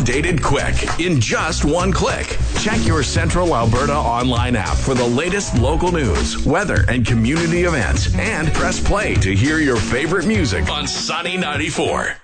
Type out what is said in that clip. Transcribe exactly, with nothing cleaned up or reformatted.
updated quick in just one click. Check your Central Alberta online app for the latest local news, weather, and community events. And press play to hear your favorite music on Sunny ninety-four.